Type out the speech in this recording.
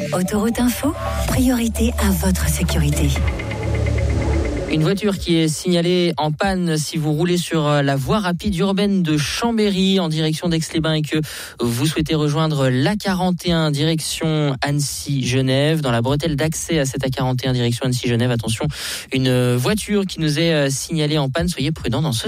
Autoroute Info, priorité à votre sécurité. Une voiture qui est signalée en panne si vous roulez sur la voie rapide urbaine de Chambéry en direction d'Aix-les-Bains et que vous souhaitez rejoindre l'A41 direction Annecy-Genève. Dans la bretelle d'accès à cette A41 direction Annecy-Genève, attention, une voiture qui nous est signalée en panne. Soyez prudents dans ce